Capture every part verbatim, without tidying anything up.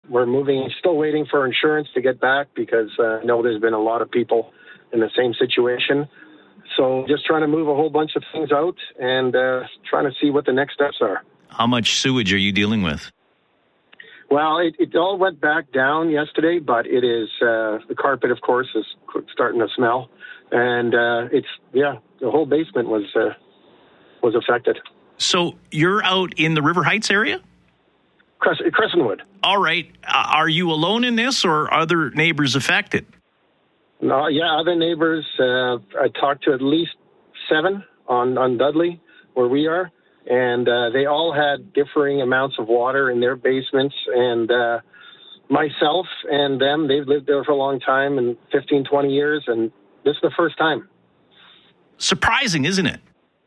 we're moving, still waiting for insurance to get back because uh, I know there's been a lot of people in the same situation. So just trying to move a whole bunch of things out and uh, trying to see what the next steps are. How much sewage are you dealing with? Well, it, it all went back down yesterday, but it is, uh, the carpet, of course, is starting to smell. And uh, it's, yeah, the whole basement was uh, was affected. So you're out in the River Heights area? Cress- Crescentwood. All right. Uh, are you alone in this, or are other neighbors affected? No, yeah, other neighbors. Uh, I talked to at least seven on, on Dudley, where we are. And uh, they all had differing amounts of water in their basements. And uh, myself and them, they've lived there for a long time, and fifteen, twenty years, and this is the first time. Surprising, isn't it?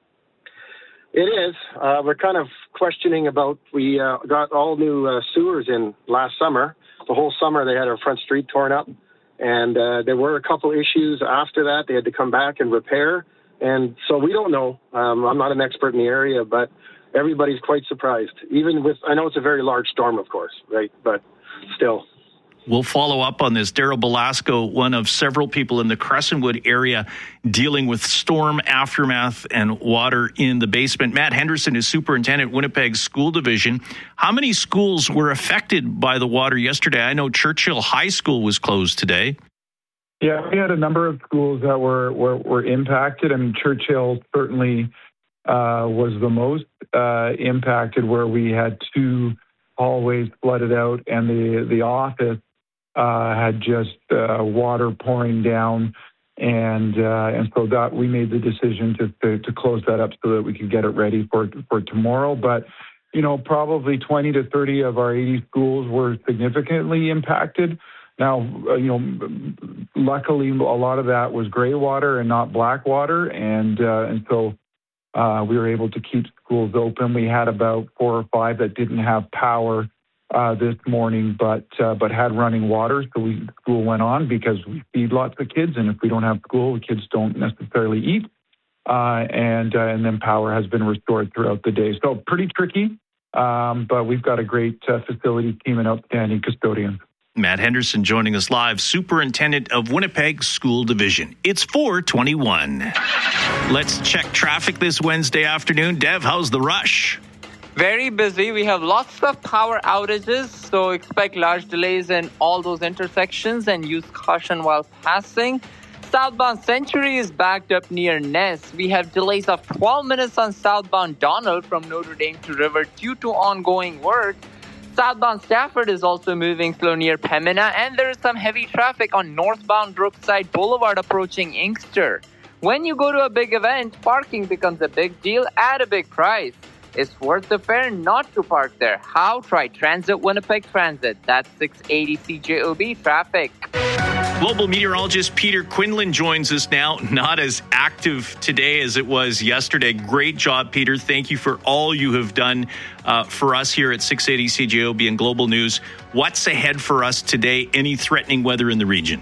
It is. Uh, we're kind of questioning about, we uh, got all new uh, sewers in last summer. The whole summer they had our front street torn up. And uh, there were a couple issues after that. They had to come back and repair. And so we don't know. Um, I'm not an expert in the area, but everybody's quite surprised. Even with, I know it's a very large storm, of course, right? But still. We'll follow up on this. Daryl Belasco, one of several people in the Crescentwood area dealing with storm aftermath and water in the basement. Matt Henderson is superintendent, Winnipeg School Division. How many schools were affected by the water yesterday? I know Churchill High School was closed today. Yeah, we had a number of schools that were, were, were impacted. I mean, Churchill certainly uh, was the most uh, impacted, where we had two hallways flooded out, and the, the office uh, had just uh, water pouring down. And uh, and so that we made the decision to, to to close that up so that we could get it ready for for tomorrow. But, you know, probably twenty to thirty of our eighty schools were significantly impacted. Now, uh, you know, luckily, a lot of that was gray water and not black water. And, uh, and so uh, we were able to keep schools open. We had about four or five that didn't have power uh, this morning, but uh, but had running water. So we, school went on because we feed lots of kids. And if we don't have school, the kids don't necessarily eat. Uh, and, uh, and then power has been restored throughout the day. So pretty tricky, um, but we've got a great uh, facility team and outstanding custodians. Matt Henderson joining us live, superintendent of Winnipeg School Division. It's four twenty-one. Let's check traffic this Wednesday afternoon. Dev, how's the rush? Very busy. We have lots of power outages, so expect large delays in all those intersections and use caution while passing. Southbound Century is backed up near Ness. We have delays of twelve minutes on southbound Donald from Notre Dame to River due to ongoing work. Southbound Stafford is also moving slow near Pembina, and there is some heavy traffic on northbound Brookside Boulevard approaching Inkster. When you go to a big event, parking becomes a big deal at a big price. It's worth the fare not to park there. How? Try Transit Winnipeg Transit. That's six eighty C J O B traffic. Global meteorologist Peter Quinlan joins us now. Not as active today as it was yesterday. Great job, Peter. Thank you for all you have done uh, for us here at six eighty C J O B and Global News. What's ahead for us today? Any threatening weather in the region?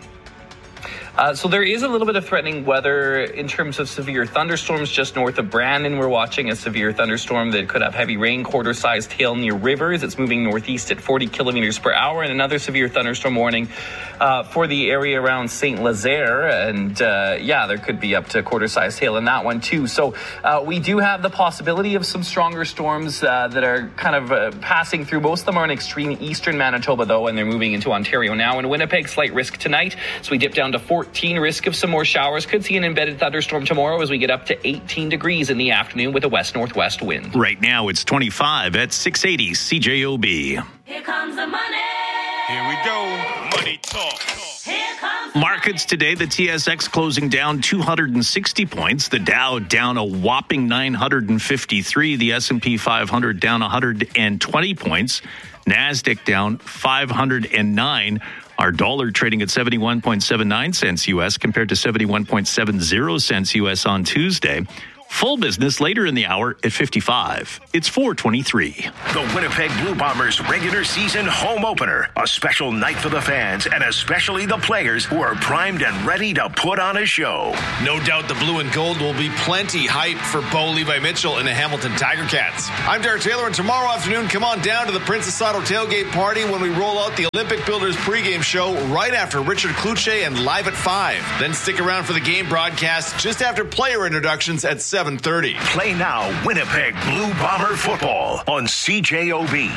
Uh, so there is a little bit of threatening weather in terms of severe thunderstorms just north of Brandon. We're watching a severe thunderstorm that could have heavy rain, quarter-sized hail near rivers. It's moving northeast at forty kilometers per hour, and another severe thunderstorm warning uh, for the area around Saint Lazare. And uh, yeah, there could be up to quarter-sized hail in that one too. So uh, we do have the possibility of some stronger storms uh, that are kind of uh, passing through. Most of them are in extreme eastern Manitoba though, and they're moving into Ontario now. In Winnipeg, slight risk tonight, so we dip down to fourteen. Risk of some more showers. Could see an embedded thunderstorm tomorrow as we get up to eighteen degrees in the afternoon with a west-northwest wind. Right now it's twenty-five at six eighty C J O B. Here comes the money. Here we go. Money talk. Here comes Markets today, the T S X closing down two hundred sixty points. The Dow down a whopping nine hundred fifty-three. The S and P five hundred down one hundred twenty points. NASDAQ down five hundred nine. Our dollar trading at seventy-one point seven nine cents U S compared to seventy-one point seven zero cents U S on Tuesday. Full business later in the hour at fifty-five. It's four twenty-three. The Winnipeg Blue Bombers regular season home opener. A special night for the fans and especially the players who are primed and ready to put on a show. No doubt the blue and gold will be plenty hype for Bo Levi Mitchell and the Hamilton Tiger Cats. I'm Derek Taylor, and tomorrow afternoon, come on down to the Princess Auto tailgate party when we roll out the Olympic Builders pregame show right after Richard Kluche and Live at five. Then stick around for the game broadcast just after player introductions at seven thirty. Play now Winnipeg Blue Bomber football on C J O B.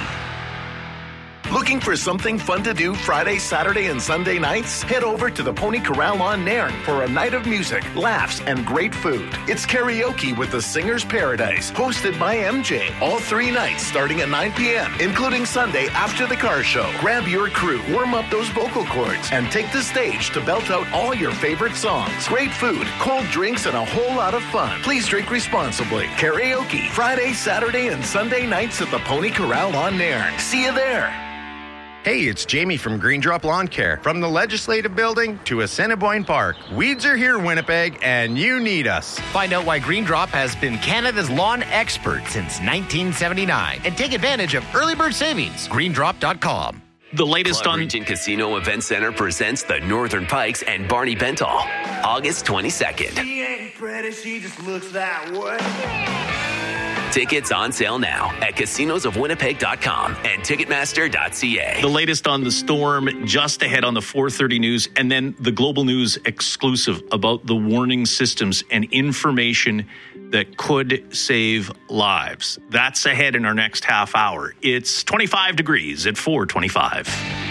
Looking for something fun to do Friday, Saturday, and Sunday nights? Head over to the Pony Corral on Nairn for a night of music, laughs, and great food. It's karaoke with the Singer's Paradise, hosted by M J. All three nights starting at nine p.m., including Sunday after the car show. Grab your crew, warm up those vocal cords, and take the stage to belt out all your favorite songs. Great food, cold drinks, and a whole lot of fun. Please drink responsibly. Karaoke, Friday, Saturday, and Sunday nights at the Pony Corral on Nairn. See you there. Hey, it's Jamie from Green Drop Lawn Care. From the Legislative Building to Assiniboine Park, weeds are here, Winnipeg, and you need us. Find out why Green Drop has been Canada's lawn expert since nineteen seventy-nine and take advantage of early bird savings. green drop dot com. The latest Club on Region Casino Event Center presents the Northern Pikes and Barney Bentall, August twenty-second. She ain't pretty, she just looks that way. Tickets on sale now at casinos of winnipeg dot com and ticketmaster dot c a. The latest on the storm just ahead on the four thirty news, and then the Global News exclusive about the warning systems and information that could save lives. That's ahead in our next half hour. It's twenty-five degrees at four twenty-five.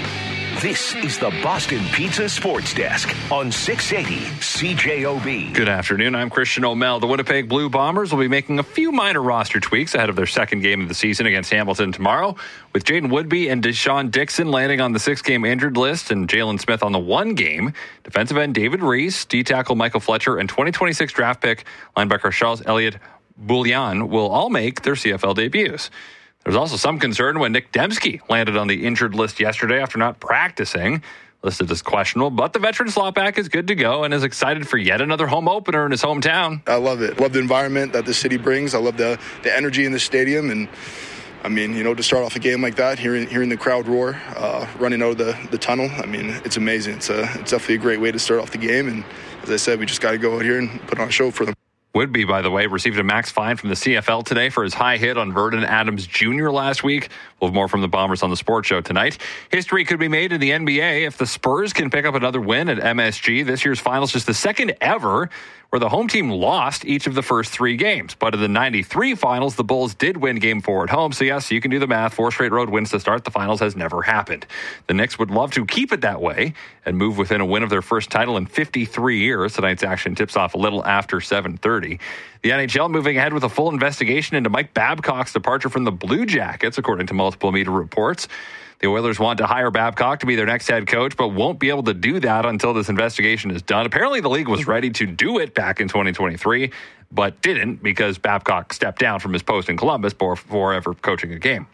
This is the Boston Pizza Sports Desk on six eighty C J O B. Good afternoon. I'm Christian O'Mell. The Winnipeg Blue Bombers will be making a few minor roster tweaks ahead of their second game of the season against Hamilton tomorrow, with Jaden Woodby and Deshaun Dixon landing on the six-game injured list and Jalen Smith on the one-game. Defensive end David Reese, D-tackle Michael Fletcher, and twenty twenty-six draft pick linebacker Charles Elliott Boulian will all make their C F L debuts. There's also some concern when Nick Dembski landed on the injured list yesterday after not practicing. Listed as questionable, but the veteran slot back is good to go and is excited for yet another home opener in his hometown. I love it. Love the environment that the city brings. I love the, the energy in the stadium. And, I mean, you know, to start off a game like that, hearing hearing the crowd roar, uh, running out of the, the tunnel, I mean, it's amazing. It's, a, it's definitely a great way to start off the game. And, as I said, we just got to go out here and put on a show for them. Woodby, by the way, received a max fine from the C F L today for his high hit on Vernon Adams Junior last week. We'll have more from the Bombers on the Sports Show tonight. History could be made in the N B A if the Spurs can pick up another win at M S G. This year's finals just the second ever where the home team lost each of the first three games. But in the ninety-three finals, the Bulls did win game four at home. So yes, you can do the math. Four straight road wins to start the finals has never happened. The Knicks would love to keep it that way and move within a win of their first title in fifty-three years. Tonight's action tips off a little after seven thirty. The N H L moving ahead with a full investigation into Mike Babcock's departure from the Blue Jackets, according to multiple media reports. The Oilers want to hire Babcock to be their next head coach, but won't be able to do that until this investigation is done. Apparently, the league was ready to do it back in twenty twenty-three, but didn't because Babcock stepped down from his post in Columbus before ever coaching a game.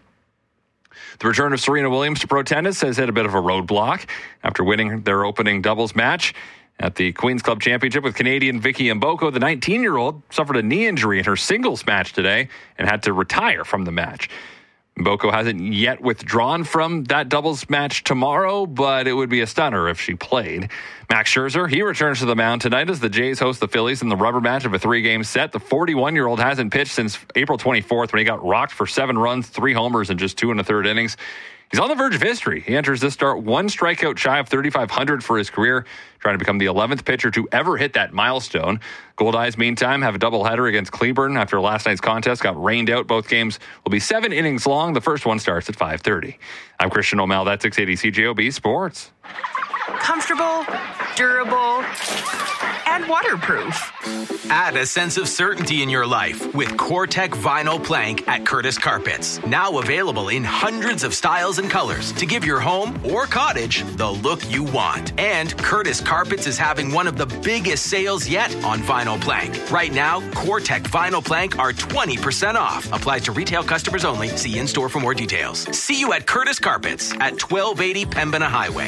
The return of Serena Williams to pro tennis has hit a bit of a roadblock after winning their opening doubles match at the Queen's Club Championship with Canadian Vicky Mboko. The nineteen-year-old suffered a knee injury in her singles match today and had to retire from the match. Mboko hasn't yet withdrawn from that doubles match tomorrow, but it would be a stunner if she played. Max Scherzer, he returns to the mound tonight as the Jays host the Phillies in the rubber match of a three-game set. The forty-one-year-old hasn't pitched since April twenty-fourth when he got rocked for seven runs, three homers, and just two and a third innings. He's on the verge of history. He enters this start one strikeout shy of thirty-five hundred for his career, trying to become the eleventh pitcher to ever hit that milestone. Goldeyes, meantime, have a doubleheader against Cleburne after last night's contest got rained out. Both games will be seven innings long. The first one starts at five thirty. I'm Christian O'Mell. That's six eighty C J O B Sports. Comfortable, durable, and waterproof. Add a sense of certainty in your life with CoreTech Vinyl Plank at Curtis Carpets. Now available in hundreds of styles and colors to give your home or cottage the look you want. And Curtis Carpets is having one of the biggest sales yet on vinyl plank. Right now, CoreTech Vinyl Plank are twenty percent off. Applies to retail customers only. See in-store for more details. See you at Curtis Carpets at twelve eighty Pembina Highway.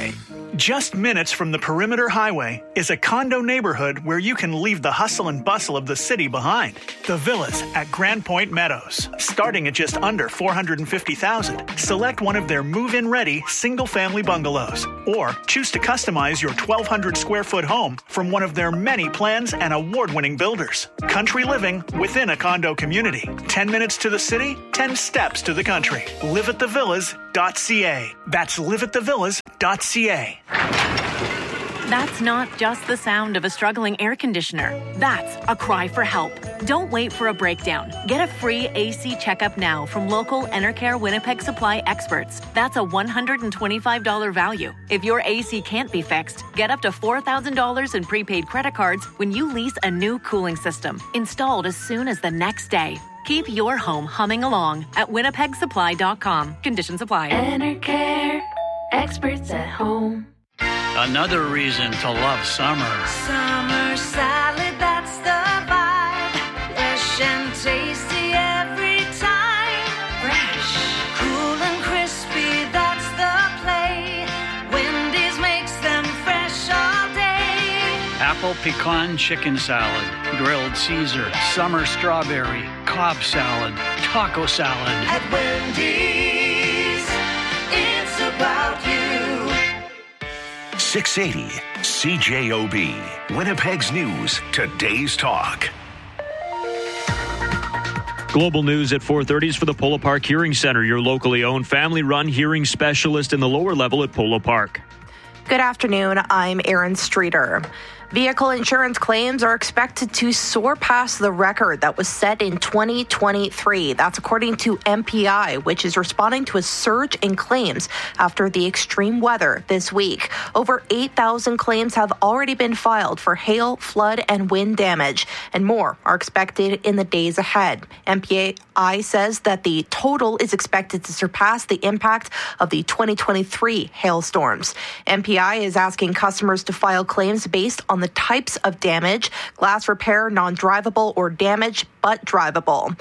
Just minutes from the Perimeter Highway is a condo neighborhood where you can leave the hustle and bustle of the city behind. The Villas at Grand Point Meadows. Starting at just under four hundred fifty thousand dollars, select one of their move-in ready single-family bungalows or choose to customize your twelve hundred square foot home from one of their many plans and award-winning builders. Country living within a condo community. ten minutes to the city, ten steps to the country. live at the villas dot c a. That's live at the villas dot c a. That's not just the sound of a struggling air conditioner. That's a cry for help. Don't wait for a breakdown. Get a free A C checkup now from local Enercare Winnipeg Supply experts. That's a one hundred twenty-five dollars value. If your A C can't be fixed, get up to four thousand dollars in prepaid credit cards when you lease a new cooling system, installed as soon as the next day. Keep your home humming along at winnipeg supply dot com. Conditions apply. Enercare, experts at home. Another reason to love summer. Summer salad, that's the vibe. Fresh and tasty every time. Fresh, cool and crispy, that's the play. Wendy's makes them fresh all day. Apple pecan chicken salad, grilled Caesar, summer strawberry, Cobb salad, taco salad. At Wendy's, it's about you. six eighty C J O B, Winnipeg's News, Today's Talk. Global news at four thirty is for the Polo Park Hearing Center, your locally owned family-run hearing specialist in the lower level at Polo Park. Good afternoon. I'm Erin Streeter. Vehicle insurance claims are expected to soar past the record that was set in twenty twenty-three. That's according to M P I, which is responding to a surge in claims after the extreme weather this week. Over eight thousand claims have already been filed for hail, flood, and wind damage, and more are expected in the days ahead. M P I says that the total is expected to surpass the impact of the twenty twenty-three hailstorms. M P I is asking customers to file claims based on the types of damage: glass repair, non-drivable, or damage but drivable.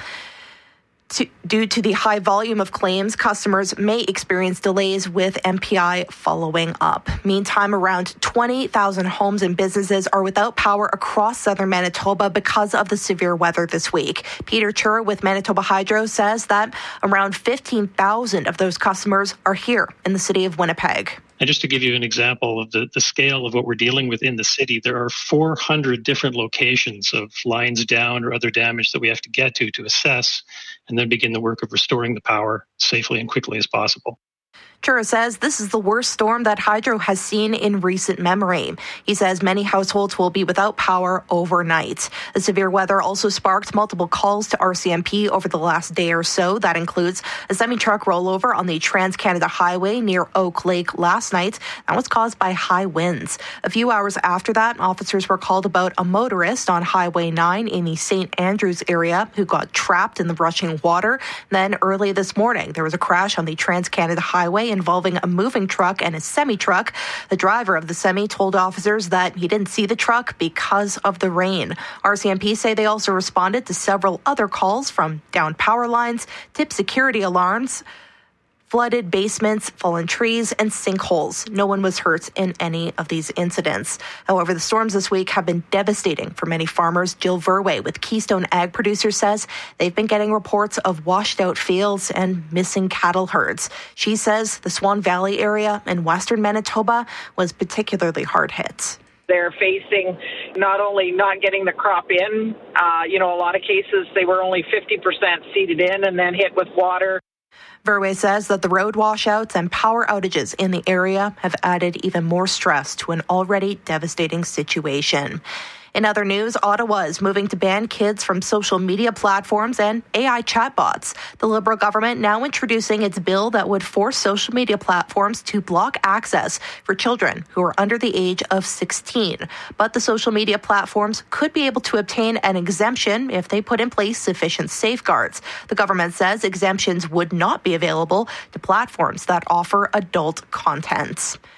To, due to the high volume of claims, customers may experience delays with M P I following up. Meantime, around twenty thousand homes and businesses are without power across southern Manitoba because of the severe weather this week. Peter Chur with Manitoba Hydro says that around fifteen thousand of those customers are here in the city of Winnipeg. And just to give you an example of the, the scale of what we're dealing with in the city, there are four hundred different locations of lines down or other damage that we have to get to to assess and then begin the work of restoring the power safely and quickly as possible. Chura says this is the worst storm that Hydro has seen in recent memory. He says many households will be without power overnight. The severe weather also sparked multiple calls to R C M P over the last day or so. That includes a semi-truck rollover on the Trans-Canada Highway near Oak Lake last night. That was caused by high winds. A few hours after that, officers were called about a motorist on Highway nine in the Saint Andrews area who got trapped in the rushing water. Then early this morning, there was a crash on the Trans-Canada Highway involving a moving truck and a semi-truck. The driver of the semi told officers that he didn't see the truck because of the rain. R C M P say they also responded to several other calls from downed power lines, tip security alarms, flooded basements, fallen trees, and sinkholes. No one was hurt in any of these incidents. However, the storms this week have been devastating for many farmers. Jill Verway with Keystone Ag Producers says they've been getting reports of washed out fields and missing cattle herds. She says the Swan Valley area in western Manitoba was particularly hard hit. They're facing not only not getting the crop in, uh, you know, a lot of cases they were only fifty percent seeded in and then hit with water. Verway says that the road washouts and power outages in the area have added even more stress to an already devastating situation. In other news, Ottawa is moving to ban kids from social media platforms and A I chatbots. The Liberal government now introducing its bill that would force social media platforms to block access for children who are under the age of sixteen. But the social media platforms could be able to obtain an exemption if they put in place sufficient safeguards. The government says exemptions would not be available to platforms that offer adult content.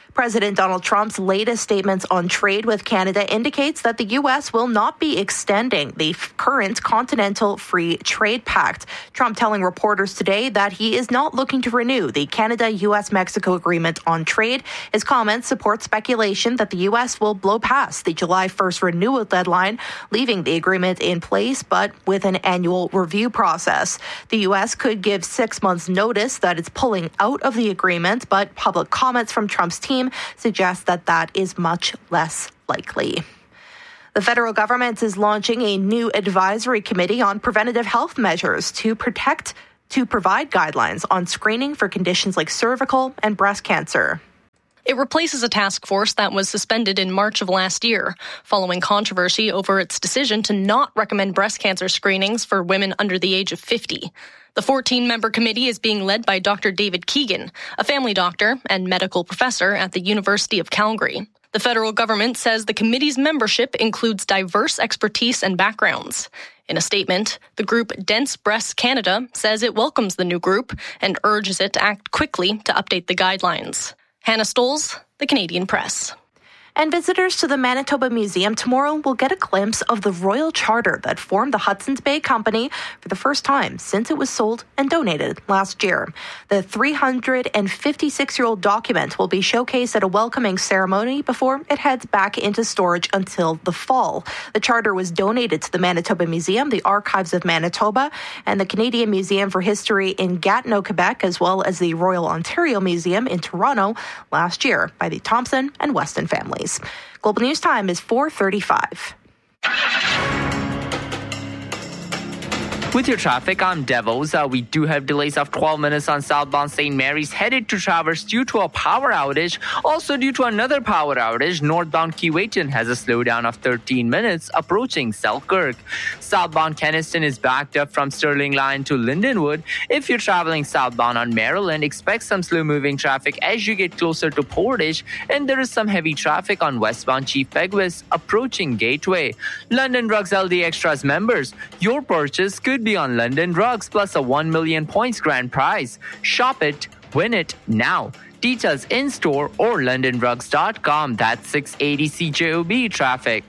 President Donald Trump's latest statements on trade with Canada indicates that the U S will not be extending the f- current Continental Free Trade Pact. Trump telling reporters today that he is not looking to renew the Canada-U S-Mexico agreement on trade. His comments support speculation that the U S will blow past the July first renewal deadline, leaving the agreement in place, but with an annual review process. The U S could give six months notice that it's pulling out of the agreement, but public comments from Trump's team suggests that that is much less likely. The federal government is launching a new advisory committee on preventative health measures to protect, to provide guidelines on screening for conditions like cervical and breast cancer. It replaces a task force that was suspended in March of last year, following controversy over its decision to not recommend breast cancer screenings for women under the age of fifty. The fourteen-member committee is being led by Doctor David Keegan, a family doctor and medical professor at the University of Calgary. The federal government says the committee's membership includes diverse expertise and backgrounds. In a statement, the group Dense Breast Canada says it welcomes the new group and urges it to act quickly to update the guidelines. Hannah Stoles, The Canadian Press. And visitors to the Manitoba Museum tomorrow will get a glimpse of the royal charter that formed the Hudson's Bay Company for the first time since it was sold and donated last year. The three hundred fifty-six-year-old document will be showcased at a welcoming ceremony before it heads back into storage until the fall. The charter was donated to the Manitoba Museum, the Archives of Manitoba, and the Canadian Museum for History in Gatineau, Quebec, as well as the Royal Ontario Museum in Toronto last year by the Thompson and Weston families. Global News Time is four thirty-five. With your traffic, I'm Devos. Uh, we do have delays of twelve minutes on southbound Saint Mary's headed to Traverse due to a power outage. Also due to another power outage, northbound Keewatin has a slowdown of thirteen minutes approaching Selkirk. Southbound Keniston is backed up from Sterling Line to Lindenwood. If you're traveling southbound on Maryland, expect some slow-moving traffic as you get closer to Portage, and there is some heavy traffic on westbound Chief Peguis approaching Gateway. London Drugs L D Extras members, your purchase could be on London Drugs plus a one million points grand prize. Shop it, win it now. Details in store or london drugs dot com. That's six eighty C J O B traffic.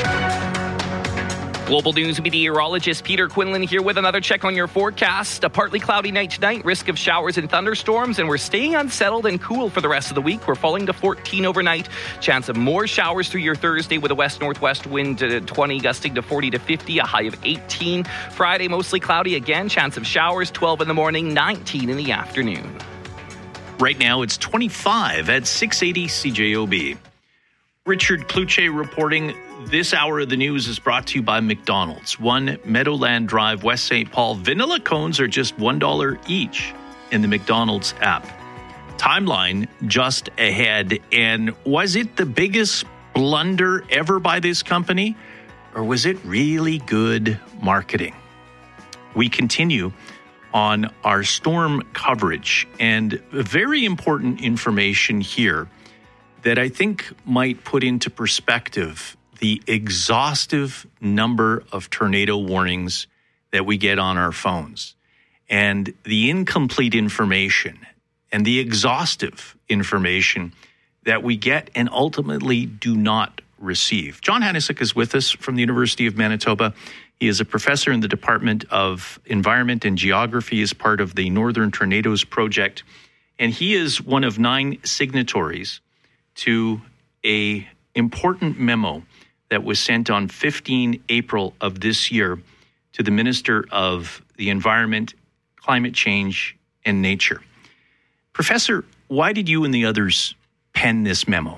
Global News meteorologist Peter Quinlan here with another check on your forecast. A partly cloudy night tonight, risk of showers and thunderstorms, and we're staying unsettled and cool for the rest of the week. We're falling to fourteen overnight. Chance of more showers through your Thursday with a west-northwest wind to twenty, gusting to forty to fifty, a high of eighteen. Friday, mostly cloudy again. Chance of showers, twelve in the morning, nineteen in the afternoon. Right now, it's twenty-five at six eighty C J O B. Richard Cloutier reporting. This hour of the news is brought to you by McDonald's. One Meadowland Drive, West Saint Paul. Vanilla cones are just one dollar each in the McDonald's app. Timeline just ahead. And was it the biggest blunder ever by this company? Or was it really good marketing? We continue on our storm coverage. And very important information here that I think might put into perspective the exhaustive number of tornado warnings that we get on our phones and the incomplete information and the exhaustive information that we get and ultimately do not receive. John Hanisik is with us from the University of Manitoba. He is a professor in the Department of Environment and Geography as part of the Northern Tornadoes Project, and he is one of nine signatories to a important memo that was sent on the fifteenth of April of this year to the Minister of the Environment, Climate Change, and Nature. Professor, why did you and the others pen this memo?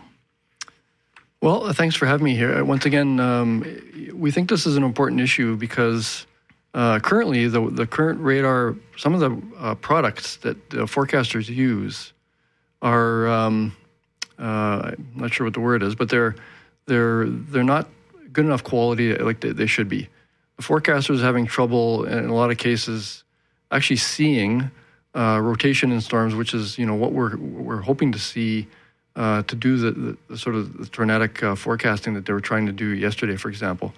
Well, thanks for having me here. Once again, um, we think this is an important issue because uh, currently the, the current radar, some of the uh, products that the forecasters use are, um, uh, I'm not sure what the word is, but they're They're they're not good enough quality like they, they should be. The forecasters are having trouble in a lot of cases actually seeing uh, rotation in storms, which is you know what we're we're hoping to see uh, to do the, the, the sort of the tornadic uh, forecasting that they were trying to do yesterday, for example.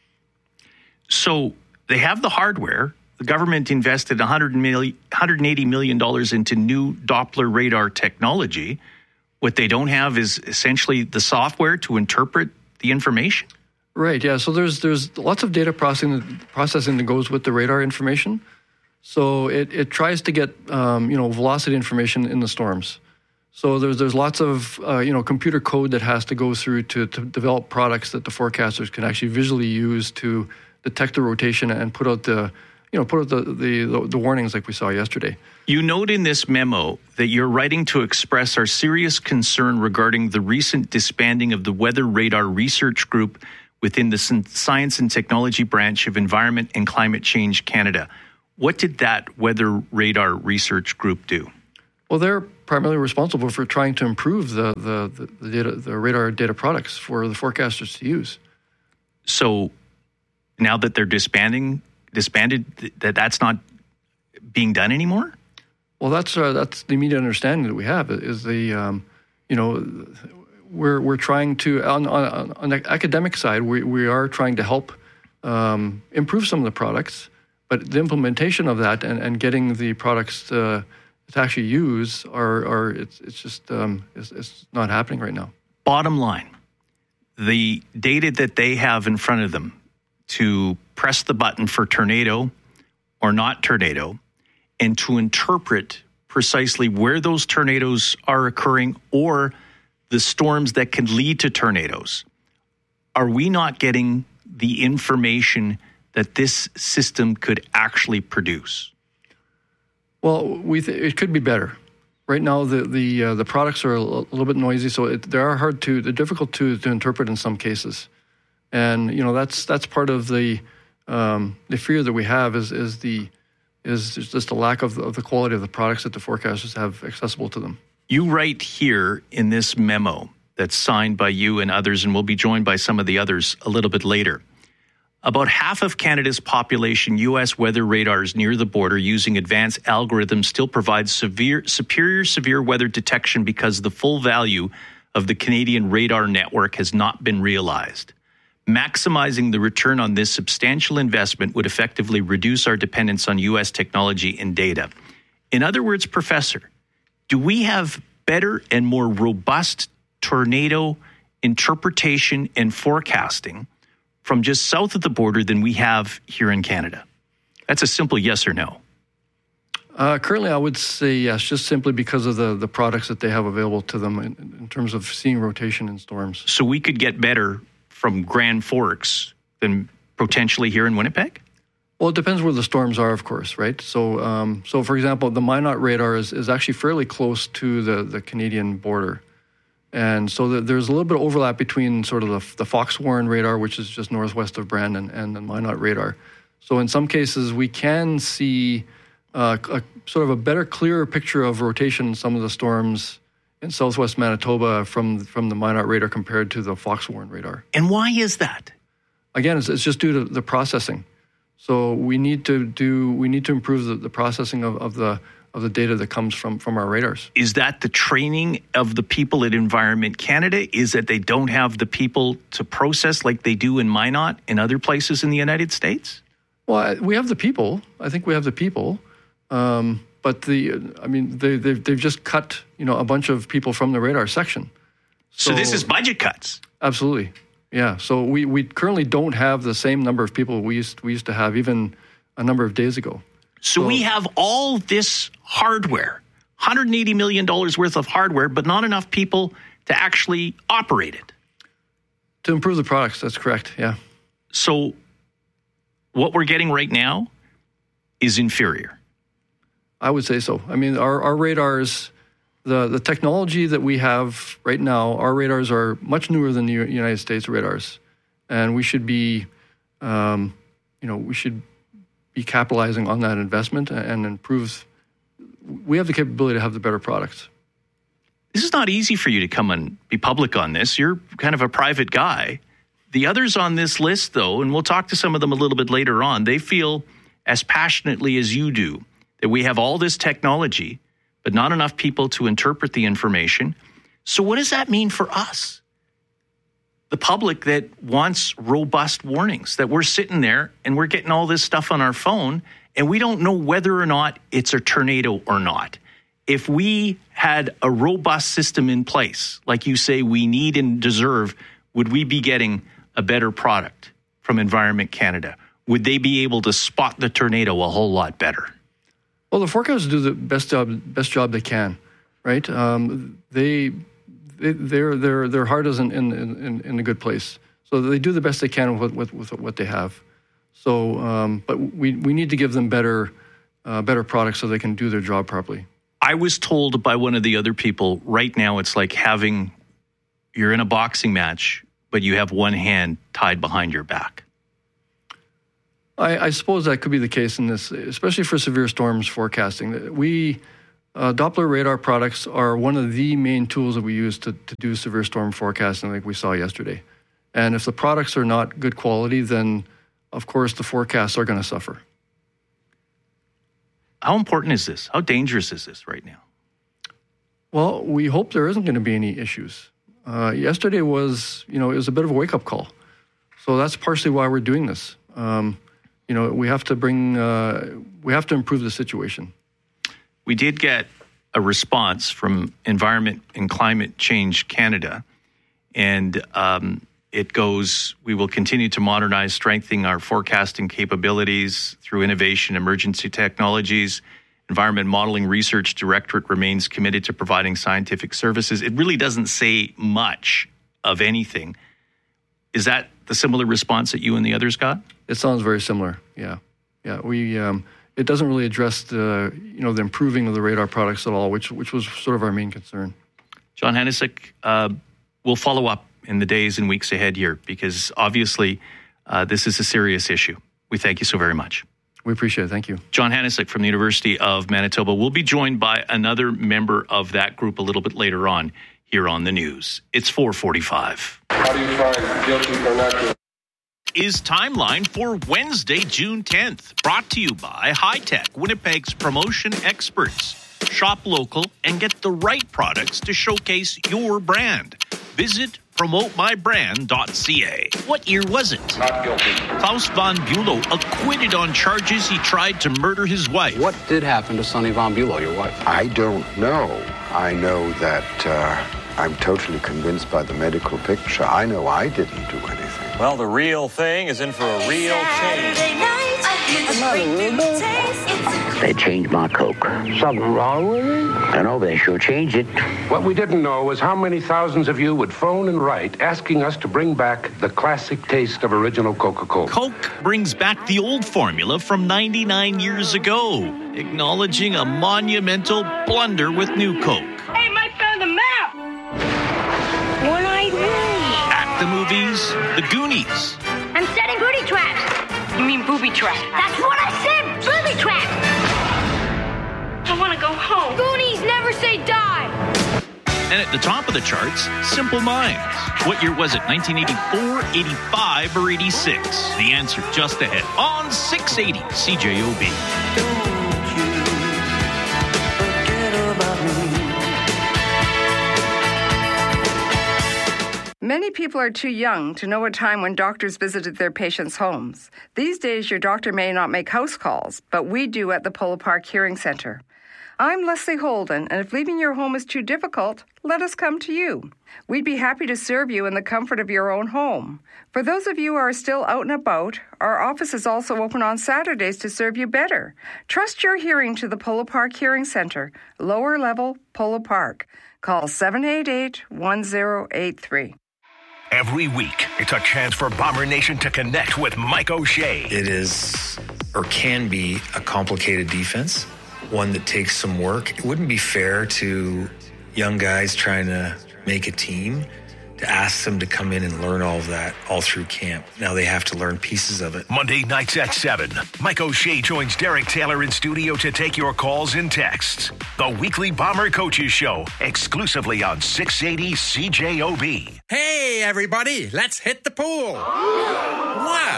So they have the hardware. The government invested one hundred eighty million dollars into new Doppler radar technology. What they don't have is essentially the software to interpret the information. Right, yeah. So there's there's lots of data processing processing that goes with the radar information. So it, it tries to get um, you know velocity information in the storms. So there's there's lots of uh, you know computer code that has to go through to, to develop products that the forecasters can actually visually use to detect the rotation and put out the you know put out the the, the warnings like we saw yesterday. You note in this memo that you're writing to express our serious concern regarding the recent disbanding of the Weather Radar Research Group within the Science and Technology Branch of Environment and Climate Change Canada. What did that Weather Radar Research Group do? Well, they're primarily responsible for trying to improve the the, the, data, the radar data products for the forecasters to use. So now that they're disbanding, disbanded, that that's not being done anymore? Well, that's uh, that's the immediate understanding that we have is the, um, you know, we're we're trying to, on, on, on the academic side, we, we are trying to help um, improve some of the products, but the implementation of that and, and getting the products to, to actually use are, are it's, it's just, um, it's, it's not happening right now. Bottom line, the data that they have in front of them to press the button for tornado or not tornado, and to interpret precisely where those tornadoes are occurring or the storms that can lead to tornadoes. Are we not getting the information that this system could actually produce? Well, we th- it could be better. Right now, the the uh, the products are a, l- a little bit noisy, so it, they are hard to, they're difficult to, to interpret in some cases, and you know that's that's part of the um, the fear that we have is is the is just the lack of the, of the quality of the products that the forecasters have accessible to them. You write here in this memo that's signed by you and others, and we'll be joined by some of the others a little bit later. About half of Canada's population, U S weather radars near the border using advanced algorithms still provide severe, superior severe weather detection because the full value of the Canadian radar network has not been realized. Maximizing the return on this substantial investment would effectively reduce our dependence on U S technology and data. In other words, Professor, do we have better and more robust tornado interpretation and forecasting from just south of the border than we have here in Canada? That's a simple yes or no. Uh, currently, I would say yes, just simply because of the, the products that they have available to them in, in terms of seeing rotation in storms. So we could get better from Grand Forks than potentially here in Winnipeg? Well, it depends where the storms are, of course, right? So, um, so for example, the Minot radar is, is actually fairly close to the, the Canadian border. And so the, there's a little bit of overlap between sort of the, the Fox Warren radar, which is just northwest of Brandon, and the Minot radar. So in some cases, we can see uh, a sort of a better, clearer picture of rotation in some of the storms in southwest Manitoba from, from the Minot radar compared to the Fox Warren radar. And why is that? Again, it's, it's just due to the processing. So we need to do we need to improve the, the processing of, of the of the data that comes from, from our radars. Is that the training of the people at Environment Canada? Is that they don't have the people to process like they do in Minot and other places in the United States? Well, we have the people. I think we have the people. Um, but the I mean, they, they've, they've just cut you know a bunch of people from the radar section. So, so this is budget cuts? Absolutely. Yeah, so we, we currently don't have the same number of people we used we used to have even a number of days ago. So, so we have all this hardware, one hundred eighty million dollars worth of hardware, but not enough people to actually operate it. To improve the products, that's correct, yeah. So what we're getting right now is inferior. I would say so. I mean, our, our radars... The the technology that we have right now, our radars are much newer than the United States radars, and we should be, um, you know, we should be capitalizing on that investment and improve. We have the capability to have the better products. This is not easy for you to come and be public on this. You're kind of a private guy. The others on this list, though, and we'll talk to some of them a little bit later on, they feel as passionately as you do that we have all this technology, but not enough people to interpret the information. So what does that mean for us? The public that wants robust warnings, that we're sitting there and we're getting all this stuff on our phone and we don't know whether or not it's a tornado or not. if we had a robust system in place, like you say we need and deserve, would we be getting a better product from Environment Canada? Would they be able to spot the tornado a whole lot better? Well, the forecasters do the best job best job they can, right? Um, they, they their their their heart isn't in, in in a good place, so they do the best they can with with, with what they have. So, um, but we we need to give them better uh, better products so they can do their job properly. I was told by one of the other people, right now it's like having you're in a boxing match, but you have one hand tied behind your back. I, I suppose that could be the case in this, especially for severe storms forecasting. We, uh, Doppler radar products are one of the main tools that we use to, to do severe storm forecasting like we saw yesterday. And if the products are not good quality, then, of course, the forecasts are going to suffer. How important is this? How dangerous is this right now? Well, we hope there isn't going to be any issues. Uh, yesterday was, you know, it was a bit of a wake-up call. So that's partially why we're doing this. Um, You know, we have to bring, uh, we have to improve the situation. We did get a response from Environment and Climate Change Canada, and um, it goes, we will continue to modernize, strengthening our forecasting capabilities through innovation, emergency technologies. Environment Modeling Research Directorate remains committed to providing scientific services. It really doesn't say much of anything. Is that the similar response that you and the others got? It sounds very similar. Yeah, yeah. We um, it doesn't really address the you know the improving of the radar products at all, which which was sort of our main concern. John Henesick, uh, we'll follow up in the days and weeks ahead here because obviously uh, this is a serious issue. We thank you so very much. We appreciate it. Thank you. John Henesick from the University of Manitoba. We'll be joined by another member of that group a little bit later on here on the news. It's four forty-five. How do you find guilty or not guilty? Is Timeline for Wednesday, June tenth. Brought to you by High Tech, Winnipeg's promotion experts. Shop local and get the right products to showcase your brand. Visit promote my brand dot c a. What year was it? Not guilty. Klaus von Bülow acquitted on charges he tried to murder his wife. What did happen to Sonny von Bülow, your wife? I don't know. I know that uh, I'm totally convinced by the medical picture. I know I didn't do anything. Well, the real thing is in for a real change. They changed my Coke. Something wrong with it? I know, they sure changed it. What we didn't know was how many thousands of you would phone and write asking us to bring back the classic taste of original Coca-Cola. Coke brings back the old formula from ninety-nine years ago, acknowledging a monumental blunder with new Coke. Hey, Mike found the map! One-eyed Willie. At the movies, The Goonies. I'm setting booty traps. You mean booby traps? That's what I said, booby traps! I want to go home. Goonies never say die! And at the top of the charts, Simple Minds. What year was it? nineteen eighty-four, eighty-five, or eighty-six? The answer just ahead on six eighty C J O B. Many people are too young to know a time when doctors visited their patients' homes. These days, your doctor may not make house calls, but we do at the Polo Park Hearing Center. I'm Leslie Holden, and if leaving your home is too difficult, let us come to you. We'd be happy to serve you in the comfort of your own home. For those of you who are still out and about, our office is also open on Saturdays to serve you better. Trust your hearing to the Polo Park Hearing Center, lower level, Polo Park. Call seven eight eight, one zero eight three. Every week, it's a chance for Bomber Nation to connect with Mike O'Shea. It is, or can be, a complicated defense, one that takes some work. It wouldn't be fair to young guys trying to make a team to ask them to come in and learn all of that all through camp. Now they have to learn pieces of it. Monday nights at seven, Mike O'Shea joins Derek Taylor in studio to take your calls and texts. The weekly Bomber Coaches Show, exclusively on six eighty C J O B. Hey, everybody, let's hit the pool. What?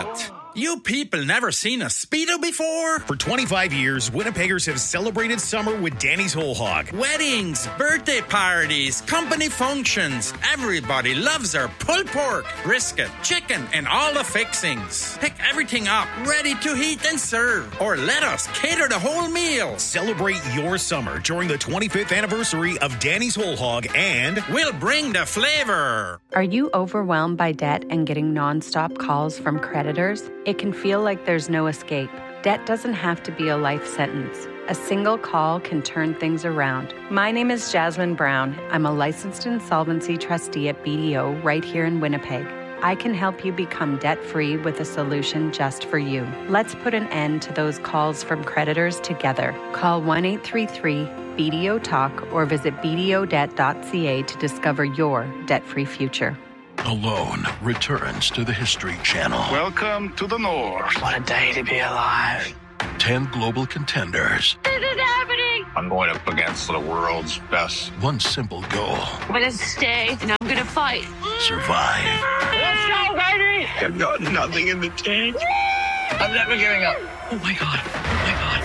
You people never seen a Speedo before? For twenty-five years, Winnipeggers have celebrated summer with Danny's Whole Hog. Weddings, birthday parties, company functions. Everybody loves our pulled pork, brisket, chicken, and all the fixings. Pick everything up, ready to heat and serve. Or let us cater the whole meal. Celebrate your summer during the twenty-fifth anniversary of Danny's Whole Hog, and we'll bring the flavor. Are you overwhelmed by debt and getting nonstop calls from creditors? It can feel like there's no escape. Debt doesn't have to be a life sentence. A single call can turn things around. My name is Jasmine Brown. I'm a licensed insolvency trustee at B D O right here in Winnipeg. I can help you become debt-free with a solution just for you. Let's put an end to those calls from creditors together. Call one eight three three B D O talk or visit b d o debt dot c a to discover your debt-free future. Alone returns to the History Channel. Welcome to the North. What a day to be alive. Ten global contenders. This is happening. I'm going up against the world's best. One simple goal. I'm going to stay and I'm going to fight. Survive. Let's go, baby. I've got nothing in the tank. I'm never giving up. Oh my God. Oh my God.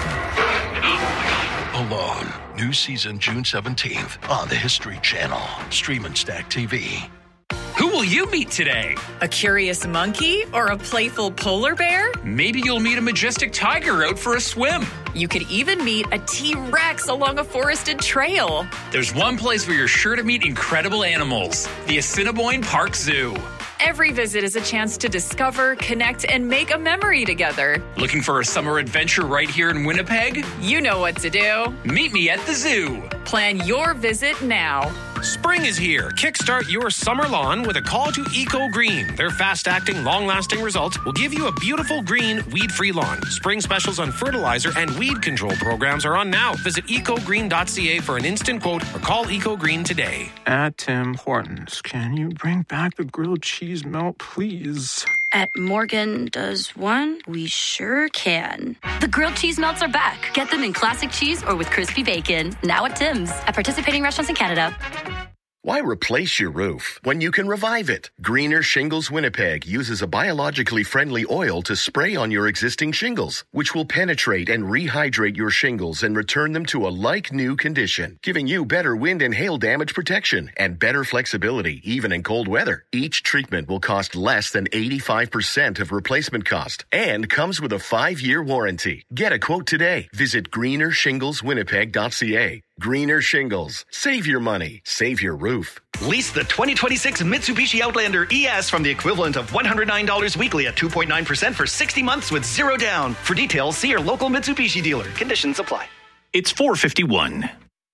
Oh my God. Alone. New season June seventeenth on the History Channel. Stream and Stack T V. Who will you meet today? A curious monkey or a playful polar bear? Maybe you'll meet a majestic tiger out for a swim. You could even meet a T-Rex along a forested trail. There's one place where you're sure to meet incredible animals, the Assiniboine Park Zoo. Every visit is a chance to discover, connect, and make a memory together. Looking for a summer adventure right here in Winnipeg? You know what to do. Meet me at the zoo. Plan your visit now. Spring is here. Kickstart your summer lawn with a call to Eco Green. Their fast-acting, long-lasting results will give you a beautiful green, weed-free lawn. Spring specials on fertilizer and weed control programs are on now. Visit eco green dot c a for an instant quote or call Eco Green today. At Tim Hortons, can you bring back the grilled cheese melt, please? At Morgan Does One, we sure can. The grilled cheese melts are back. Get them in classic cheese or with crispy bacon. Now at Tim's. At participating restaurants in Canada. Why replace your roof when you can revive it? Greener Shingles Winnipeg uses a biologically friendly oil to spray on your existing shingles, which will penetrate and rehydrate your shingles and return them to a like-new condition, giving you better wind and hail damage protection and better flexibility, even in cold weather. Each treatment will cost less than eighty-five percent of replacement cost and comes with a five-year warranty. Get a quote today. Visit greener shingles winnipeg dot c a. Greener Shingles. Save your money. Save your roof. Lease the twenty twenty-six Mitsubishi Outlander E S from the equivalent of one hundred nine dollars weekly at two point nine percent for sixty months with zero down. For details, see your local Mitsubishi dealer. Conditions apply. It's four fifty-one.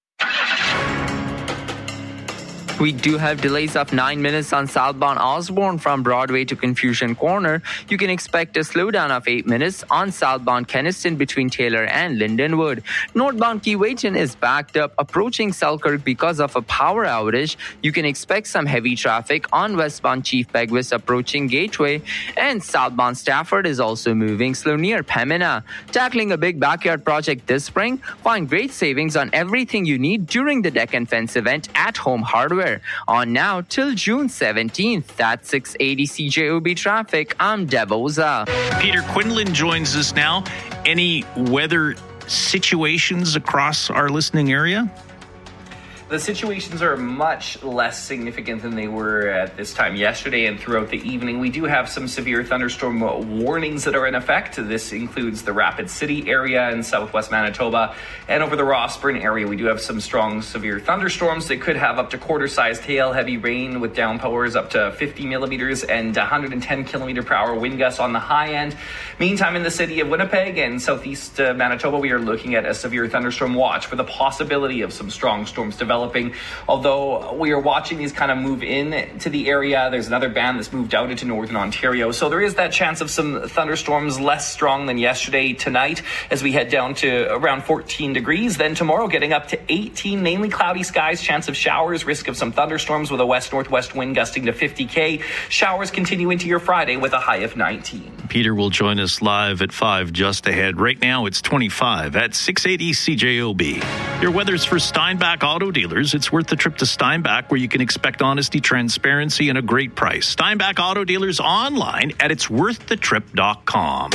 We do have delays of nine minutes on southbound Osborne from Broadway to Confucian Corner. You can expect a slowdown of eight minutes on southbound Kenniston between Taylor and Lindenwood. Northbound Keewatin is backed up approaching Selkirk because of a power outage. You can expect some heavy traffic on westbound Chief Begwest approaching Gateway. And southbound Stafford is also moving slow near Pembina. Tackling a big backyard project this spring? Find great savings on everything you need during the Deck and Fence event at Home Hardware. On now till June seventeenth. That's six eighty C J O B traffic. I'm Devoza. Peter Quinlan joins us now. Any weather situations across our listening area? The situations are much less significant than they were at this time yesterday and throughout the evening. We do have some severe thunderstorm warnings that are in effect. This includes the Rapid City area in southwest Manitoba, and over the Rossburn area we do have some strong severe thunderstorms that could have up to quarter-sized hail, heavy rain with downpowers up to fifty millimeters and one hundred ten kilometer per hour wind gusts on the high end. Meantime, in the city of Winnipeg and southeast uh, Manitoba, we are looking at a severe thunderstorm watch for the possibility of some strong storms developing. Although we are watching these kind of move in to the area, there's another band that's moved out into northern Ontario. So there is that chance of some thunderstorms less strong than yesterday tonight as we head down to around fourteen degrees. Then tomorrow getting up to eighteen, mainly cloudy skies, chance of showers, risk of some thunderstorms with a west-northwest wind gusting to fifty K. Showers continue into your Friday with a high of nineteen. Peter will join us live at five just ahead. Right now it's twenty-five at six eighty C J O B. Your weather's for Steinbach Auto Dealers. dealers, it's worth the trip to Steinbach, where you can expect honesty, transparency, and a great price. Steinbach Auto Dealers online at its worth the trip dot com.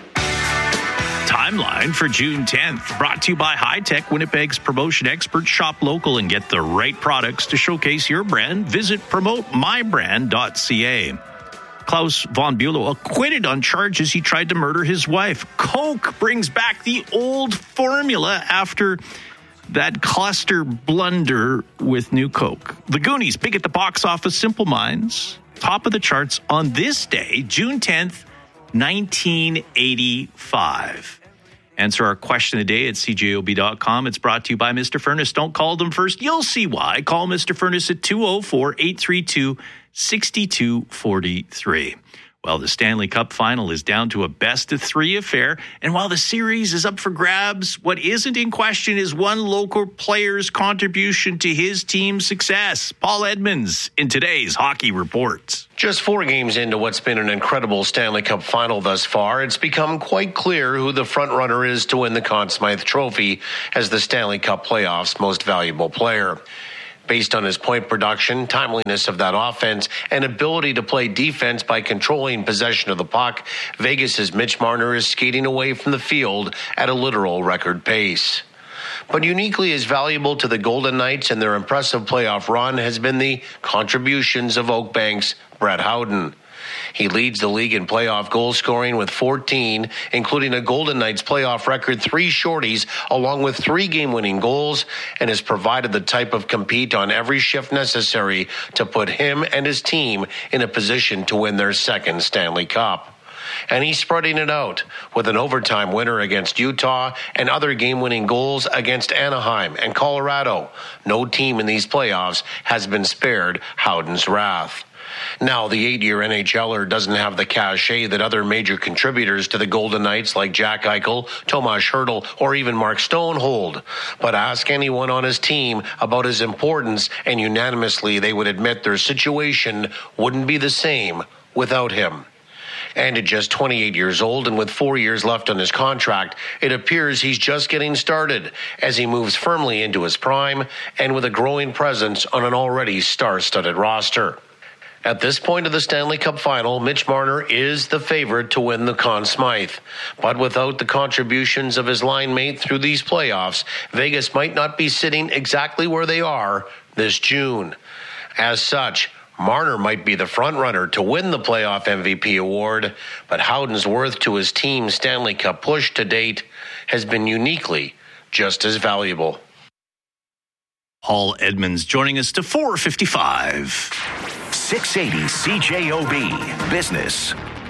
Timeline for June tenth, brought to you by High Tech, Winnipeg's promotion expert. Shop local and get the right products to showcase your brand. Visit promote my brand dot c a. Klaus von Bülow acquitted on charges he tried to murder his wife. Coke brings back the old formula after that cluster blunder with new Coke. The Goonies, big at the box office. Simple Minds, top of the charts on this day, June tenth, nineteen eighty-five. Answer our question of the day at c j o b dot com. It's brought to you by Mister Furnace. Don't call them first. You'll see why. Call Mister Furnace at two oh four, eight three two, six two four three. Well, the Stanley Cup final is down to a best-of-three affair, and while the series is up for grabs, what isn't in question is one local player's contribution to his team's success. Paul Edmonds in today's Hockey Report. Just four games into what's been an incredible Stanley Cup final thus far, it's become quite clear who the front-runner is to win the Conn Smythe Trophy as the Stanley Cup playoffs' most valuable player. Based on his point production, timeliness of that offense, and ability to play defense by controlling possession of the puck, Vegas's Mitch Marner is skating away from the field at a literal record pace. But uniquely as valuable to the Golden Knights and their impressive playoff run has been the contributions of Oakbank's Brett Howden. He leads the league in playoff goal scoring with fourteen, including a Golden Knights playoff record three shorties, along with three game-winning goals, and has provided the type of compete on every shift necessary to put him and his team in a position to win their second Stanley Cup. And he's spreading it out with an overtime winner against Utah and other game-winning goals against Anaheim and Colorado. No team in these playoffs has been spared Howden's wrath. Now, the eight-year NHLer doesn't have the cachet that other major contributors to the Golden Knights like Jack Eichel, Tomas Hertl, or even Mark Stone hold. But ask anyone on his team about his importance, and unanimously they would admit their situation wouldn't be the same without him. And at just twenty-eight years old and with four years left on his contract, it appears he's just getting started as he moves firmly into his prime and with a growing presence on an already star-studded roster. At this point of the Stanley Cup final, Mitch Marner is the favorite to win the Conn Smythe. But without the contributions of his line mate through these playoffs, Vegas might not be sitting exactly where they are this June. As such, Marner might be the front-runner to win the playoff M V P award, but Howden's worth to his team's Stanley Cup push to date has been uniquely just as valuable. Paul Edmonds joining us to four fifty-five. six eighty C J O B Business.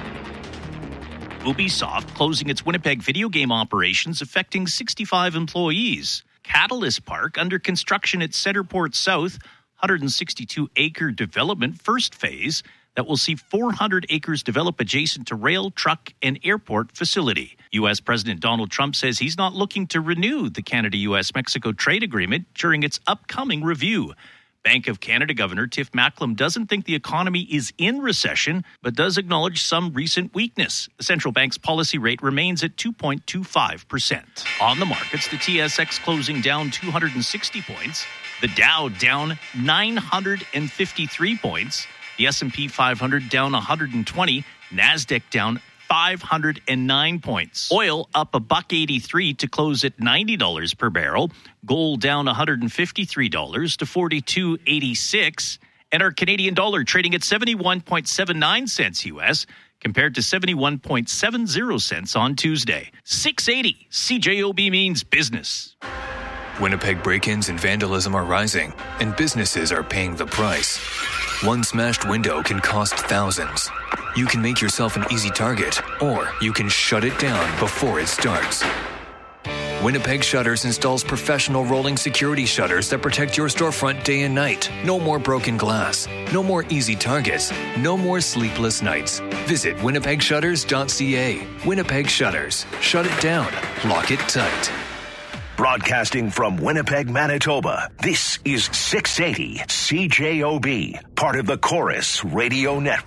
Ubisoft closing its Winnipeg video game operations, affecting sixty-five employees. Catalyst Park under construction at Centerport South, one hundred sixty-two acre development first phase that will see four hundred acres develop adjacent to rail, truck, and airport facility. U S President Donald Trump says he's not looking to renew the Canada-U S Mexico trade agreement during its upcoming review. Bank of Canada Governor Tiff Macklem doesn't think the economy is in recession, but does acknowledge some recent weakness. The central bank's policy rate remains at two point two five percent. On the markets, the T S X closing down two hundred sixty points, the Dow down nine hundred fifty-three points, the S and P five hundred down one hundred twenty, NASDAQ down five hundred nine points. Oil up a buck eighty-three to close at ninety dollars per barrel. Gold down one hundred fifty-three dollars to forty-two eighty-six. And our Canadian dollar trading at seventy-one point seven nine cents U S compared to seventy-one point seven zero cents on Tuesday. six eighty C J O B means business. Winnipeg break-ins and vandalism are rising, and businesses are paying the price. One smashed window can cost thousands. You can make yourself an easy target, or you can shut it down before it starts. Winnipeg Shutters installs professional rolling security shutters that protect your storefront day and night. No more broken glass. No more easy targets. No more sleepless nights. Visit winnipeg shutters dot c a. Winnipeg Shutters. Shut it down. Lock it tight. Broadcasting from Winnipeg, Manitoba, this is six eighty C J O B, part of the Chorus Radio Network.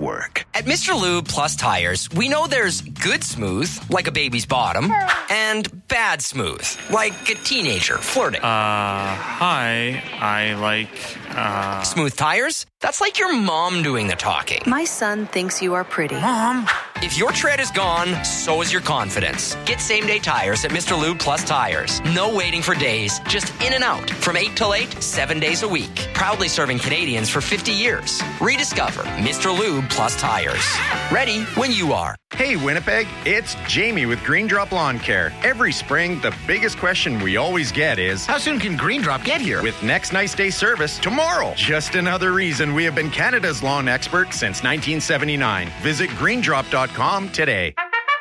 At Mister Lube Plus Tires, we know there's good smooth, like a baby's bottom, and bad smooth, like a teenager flirting. Uh, hi, I like, uh... Smooth tires? That's like your mom doing the talking. My son thinks you are pretty. Mom! If your tread is gone, so is your confidence. Get same-day tires at Mister Lube Plus Tires. No waiting for days, just in and out. From eight till eight, seven days a week. Proudly serving Canadians for fifty years. Rediscover Mister Lube Plus Tires. Ready when you are. Hey Winnipeg, it's Jamie with Green Drop Lawn Care. Every spring, the biggest question we always get is, how soon can Green Drop get here? With next nice day service tomorrow. Just another reason we have been Canada's lawn expert since nineteen seventy-nine. Visit green drop dot com today.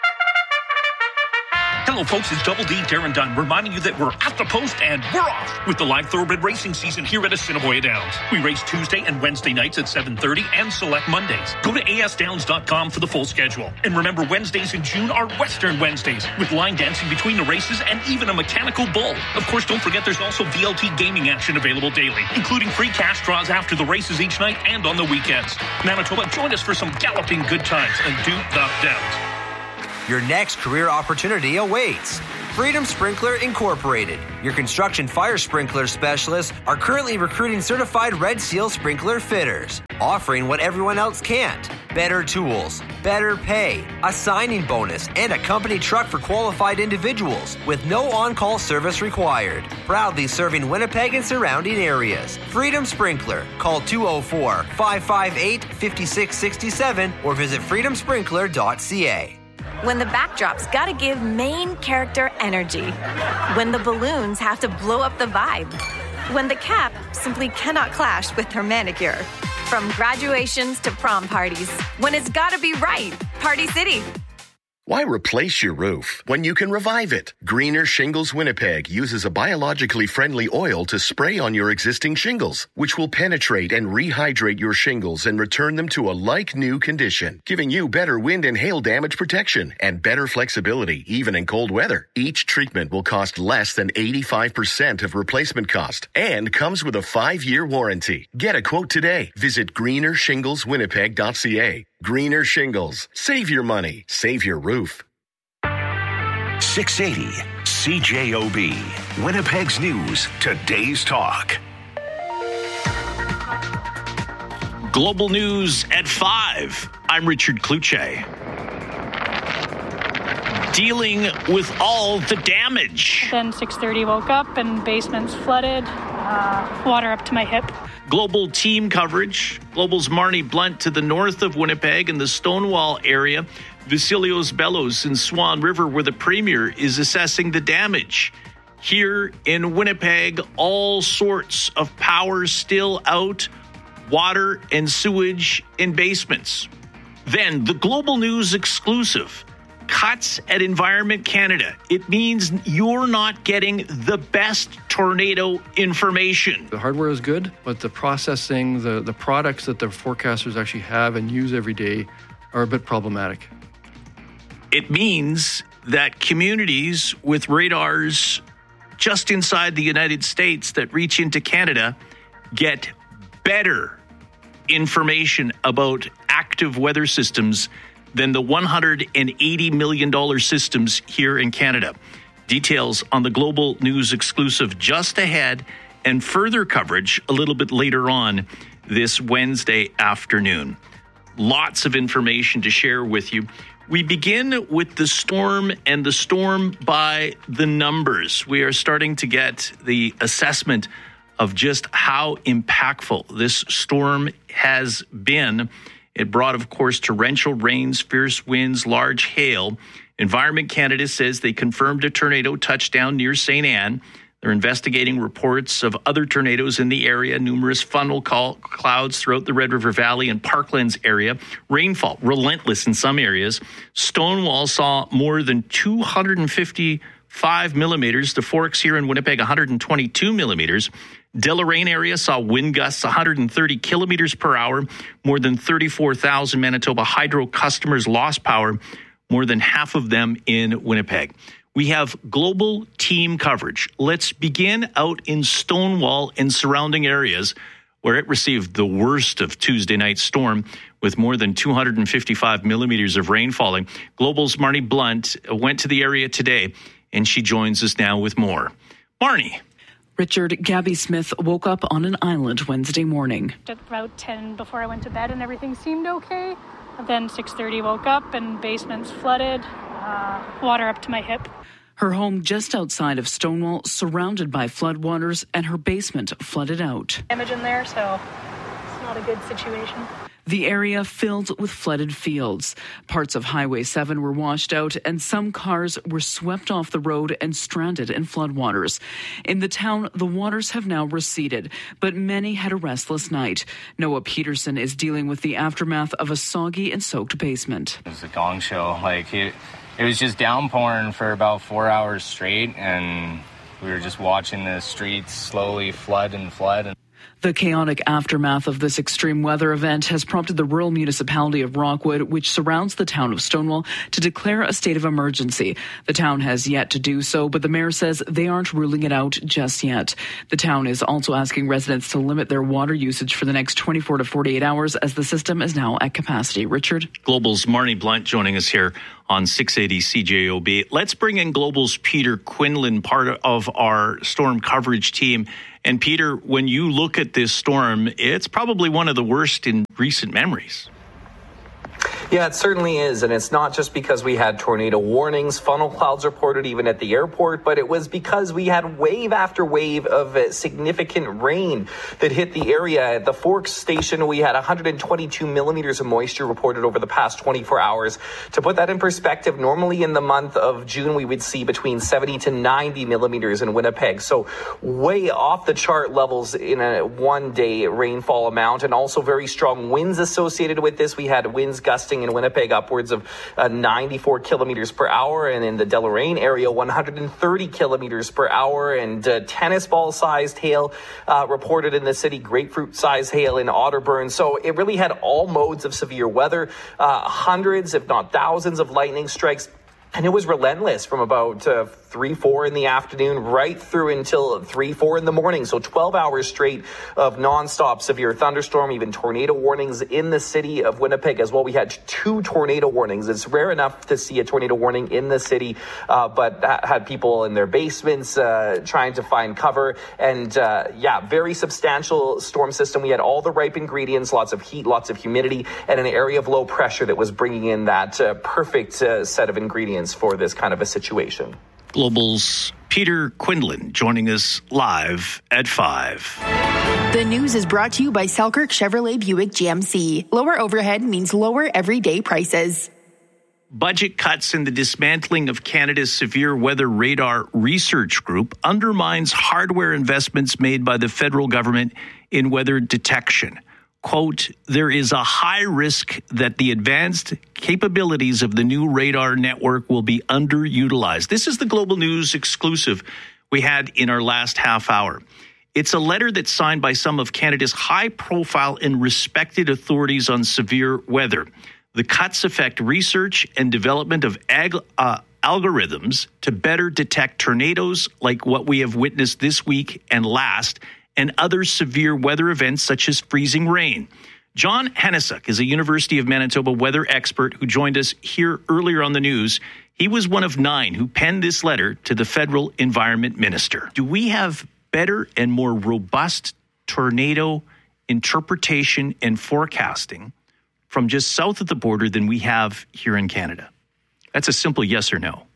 Hello, folks. It's Double D Darren Dunn reminding you that we're at the post and we're off with the live thoroughbred racing season here at Assiniboia Downs. We race Tuesday and Wednesday nights at seven thirty and select Mondays. Go to A S downs dot com for the full schedule. And remember, Wednesdays in June are Western Wednesdays with line dancing between the races and even a mechanical bull. Of course, don't forget there's also V L T gaming action available daily, including free cash draws after the races each night and on the weekends. Manitoba, join us for some galloping good times and do the Downs. Your next career opportunity awaits. Freedom Sprinkler Incorporated, your construction fire sprinkler specialists, are currently recruiting certified Red Seal sprinkler fitters, offering what everyone else can't. Better tools, better pay, a signing bonus, and a company truck for qualified individuals with no on-call service required. Proudly serving Winnipeg and surrounding areas. Freedom Sprinkler. Call two oh four, five five eight, five six six seven or visit freedom sprinkler dot c a. When the backdrop's gotta give main character energy. When the balloons have to blow up the vibe. When the cap simply cannot clash with her manicure. From graduations to prom parties. When it's gotta be right. Party City. Why replace your roof when you can revive it? Greener Shingles Winnipeg uses a biologically friendly oil to spray on your existing shingles, which will penetrate and rehydrate your shingles and return them to a like-new condition, giving you better wind and hail damage protection and better flexibility, even in cold weather. Each treatment will cost less than eighty-five percent of replacement cost and comes with a five-year warranty. Get a quote today. Visit greener shingles winnipeg dot c a. Greener Shingles. Save your money. Save your roof. six eighty C J O B. Winnipeg's News. Today's Talk. Global News at five. I'm Richard Kluche. Dealing with all the damage. Then six thirty woke up and basement's flooded. Uh, water up to my hip. Global team coverage. Global's Marnie Blunt to the north of Winnipeg in the Stonewall area. Vasilios Bellows in Swan River, where the Premier is assessing the damage. Here in Winnipeg, all sorts of power still out. Water and sewage in basements. Then the Global News exclusive. Cuts at Environment Canada. It means you're not getting the best tornado information. The hardware is good, but the processing, the, the products that the forecasters actually have and use every day are a bit problematic. It means that communities with radars just inside the United States that reach into Canada get better information about active weather systems than the one hundred eighty million dollars systems here in Canada. Details on the Global News exclusive just ahead, and further coverage a little bit later on this Wednesday afternoon. Lots of information to share with you. We begin with the storm and the storm by the numbers. We are starting to get the assessment of just how impactful this storm has been. It brought, of course, torrential rains, fierce winds, large hail. Environment Canada says they confirmed a tornado touchdown near Saint Anne. They're investigating reports of other tornadoes in the area, numerous funnel call clouds throughout the Red River Valley and Parklands area. Rainfall, relentless in some areas. Stonewall saw more than two hundred fifty-five millimeters. The Forks here in Winnipeg, one hundred twenty-two millimeters. Deloraine area saw wind gusts one hundred thirty kilometers per hour. More than thirty-four thousand Manitoba Hydro customers lost power, more than half of them in Winnipeg. We have global team coverage. Let's begin out in Stonewall and surrounding areas, where it received the worst of Tuesday night's storm with more than two hundred fifty-five millimeters of rain falling. Global's Marnie Blunt went to the area today, and she joins us now with more. Marnie. Richard, Gabby Smith woke up on an island Wednesday morning. At about ten before I went to bed and everything seemed okay. And then six thirty woke up and basement's flooded, uh, water up to my hip. Her home just outside of Stonewall, surrounded by floodwaters, and her basement flooded out. Damage in there, so it's not a good situation. The area filled with flooded fields. Parts of Highway seven were washed out, and some cars were swept off the road and stranded in floodwaters. In the town, the waters have now receded, but many had a restless night. Noah Peterson is dealing with the aftermath of a soggy and soaked basement. It was a gong show. Like, it, it was just downpouring for about four hours straight, and we were just watching the streets slowly flood and flood. The chaotic aftermath of this extreme weather event has prompted the rural municipality of Rockwood, which surrounds the town of Stonewall, to declare a state of emergency. The town has yet to do so, but the mayor says they aren't ruling it out just yet. The town is also asking residents to limit their water usage for the next twenty-four to forty-eight hours as the system is now at capacity. Richard? Global's Marnie Blunt joining us here on six eighty C J O B. Let's bring in Global's Peter Quinlan, part of our storm coverage team. And Peter, when you look at this storm, it's probably one of the worst in recent memories. Yeah, it certainly is. And it's not just because we had tornado warnings, funnel clouds reported even at the airport, but it was because we had wave after wave of uh, significant rain that hit the area. At the Forks station, we had one hundred twenty-two millimeters of moisture reported over the past twenty-four hours. To put that in perspective, normally in the month of June, we would see between seventy to ninety millimeters in Winnipeg. So way off the chart levels in a one day rainfall amount, and also very strong winds associated with this. We had winds gusting in Winnipeg upwards of uh, ninety-four kilometers per hour, and in the Deloraine area one hundred thirty kilometers per hour, and uh, tennis ball sized hail uh, reported in the city, grapefruit sized hail in Otterburn. So it really had all modes of severe weather, uh, hundreds if not thousands of lightning strikes. And it was relentless from about uh, three, four in the afternoon right through until three, four in the morning. So twelve hours straight of nonstop severe thunderstorm, even tornado warnings in the city of Winnipeg as well. We had two tornado warnings. It's rare enough to see a tornado warning in the city, uh, but that had people in their basements uh, trying to find cover. And uh, yeah, very substantial storm system. We had all the ripe ingredients, lots of heat, lots of humidity, and an area of low pressure that was bringing in that uh, perfect uh, set of ingredients for this kind of a situation. Global's Peter Quinlan joining us live at five. The news is brought to you by Selkirk Chevrolet Buick G M C. Lower overhead means lower everyday prices. Budget cuts and the dismantling of Canada's Severe Weather Radar Research Group undermines hardware investments made by the federal government in weather detection. Quote, there is a high risk that the advanced capabilities of the new radar network will be underutilized. This is the Global News exclusive we had in our last half hour. It's a letter that's signed by some of Canada's high-profile and respected authorities on severe weather. The cuts affect research and development of ag- uh, algorithms to better detect tornadoes like what we have witnessed this week and last, and other severe weather events such as freezing rain. John Hanisuk is a University of Manitoba weather expert who joined us here earlier on the news. He was one of nine who penned this letter to the federal environment minister. Do we have better and more robust tornado interpretation and forecasting from just south of the border than we have here in Canada? That's a simple yes or no.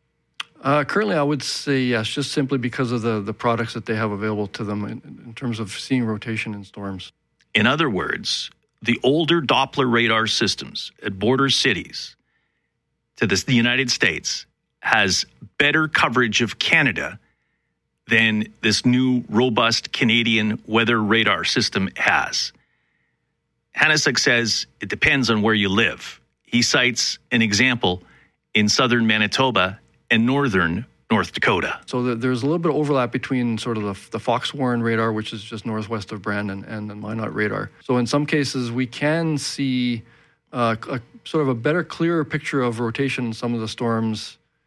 Uh, currently, I would say yes, just simply because of the, the products that they have available to them in, in terms of seeing rotation in storms. In other words, the older Doppler radar systems at border cities to this, the United States has better coverage of Canada than this new robust Canadian weather radar system has. Hanisuk says it depends on where you live. He cites an example in southern Manitoba and northern North Dakota. So the, there's a little bit of overlap between sort of the, the Fox-Warren radar, which is just northwest of Brandon, and the Minot radar. So in some cases, we can see uh, a, sort of a better, clearer picture of rotation in some of the storms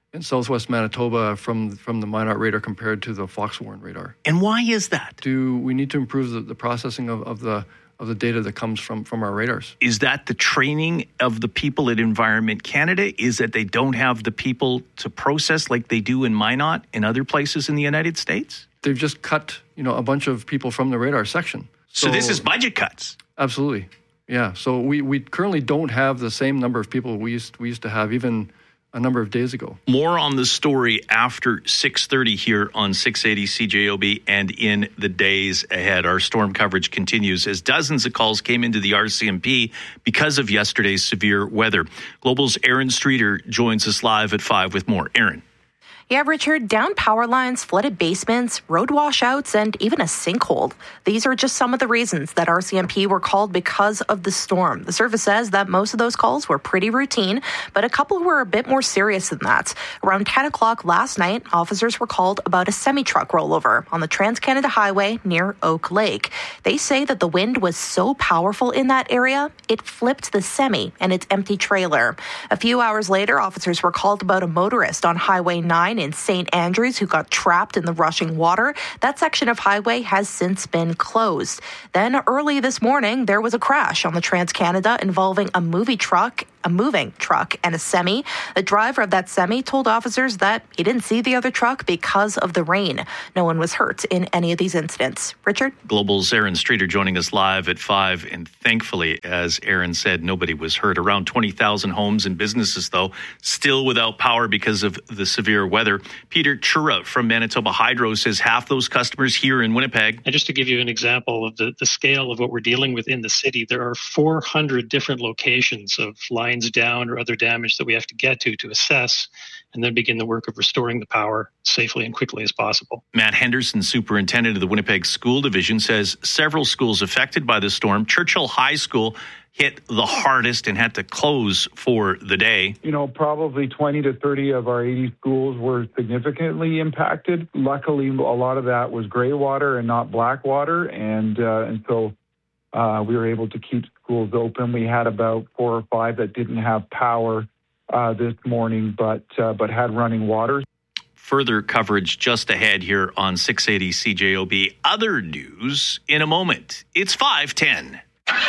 in southwest Manitoba from from the Minot radar compared to the Fox-Warren radar. And why is that? Do we need to improve the, the processing of, of the of the data that comes from, from our radars? Is that the training of the people at Environment Canada? Is that they don't have the people to process like they do in Minot and other places in the United States? They've just cut, you know, a bunch of people from the radar section. So, so this is budget cuts? Absolutely. Yeah. So we, we currently don't have the same number of people we used we used to have even a number of days ago. More on the story after six thirty here on six eighty C J O B and in the days ahead. Our storm coverage continues as dozens of calls came into the R C M P because of yesterday's severe weather. Global's Aaron Streeter joins us live at five with more. Aaron. Yeah, Richard, down power lines, flooded basements, road washouts, and even a sinkhole. These are just some of the reasons that R C M P were called because of the storm. The service says that most of those calls were pretty routine, but a couple were a bit more serious than that. Around ten o'clock last night, officers were called about a semi-truck rollover on the Trans-Canada Highway near Oak Lake. They say that the wind was so powerful in that area, it flipped the semi and its empty trailer. A few hours later, officers were called about a motorist on Highway nine in Saint Andrews who got trapped in the rushing water. That section of highway has since been closed. Then early this morning, there was a crash on the Trans-Canada involving a movie truck, a moving truck and a semi. The driver of that semi told officers that he didn't see the other truck because of the rain. No one was hurt in any of these incidents. Richard? Global's Aaron Streeter joining us live at five. And thankfully, as Aaron said, nobody was hurt. Around twenty thousand homes and businesses, though, still without power because of the severe weather. Peter Chura from Manitoba Hydro says half those customers here in Winnipeg. And just to give you an example of the, the scale of what we're dealing with in the city, there are four hundred different locations of lines down or other damage that we have to get to to assess and then begin the work of restoring the power safely and quickly as possible. Matt Henderson, superintendent of the Winnipeg School Division, says several schools affected by the storm. Churchill High School hit the hardest and had to close for the day. You know, probably twenty to thirty of our eighty schools were significantly impacted. Luckily, a lot of that was gray water and not black water. And, uh, and so uh, we were able to keep schools open. We had about four or five that didn't have power uh, this morning, but uh, but had running water. Further coverage just ahead here on six eighty C J O B. Other news in a moment. It's five ten.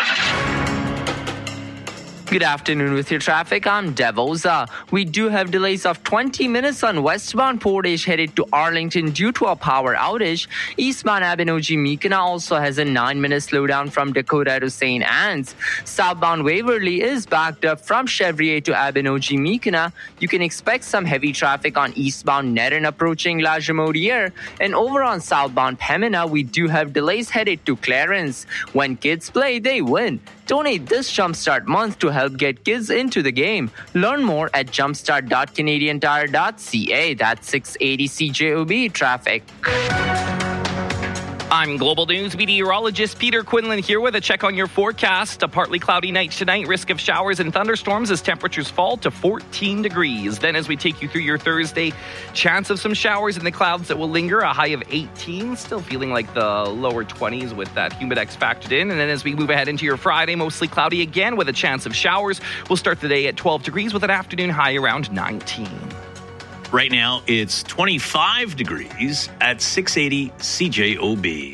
Good afternoon with your traffic. I'm Devoza. We do have delays of twenty minutes on westbound Portage headed to Arlington due to a power outage. Eastbound Abinogi-Meekina also has a nine-minute slowdown from Dakota to Saint Anne's. Southbound Waverly is backed up from Chevrier to Abinogi-Meekina. You can expect some heavy traffic on eastbound Nerin approaching La Jamodiere. And over on southbound Pembina, we do have delays headed to Clarence. When kids play, they win. Donate this Jumpstart month to help get kids into the game. Learn more at jumpstart dot canadian tire dot c a. That's six eighty C J O B traffic. I'm Global News meteorologist Peter Quinlan here with a check on your forecast. A partly cloudy night tonight, risk of showers and thunderstorms as temperatures fall to fourteen degrees. Then as we take you through your Thursday, chance of some showers in the clouds that will linger, a high of eighteen. Still feeling like the lower twenties with that humidex factored in. And then as we move ahead into your Friday, mostly cloudy again with a chance of showers. We'll start the day at twelve degrees with an afternoon high around nineteen. Right now, it's twenty-five degrees at six eighty C J O B.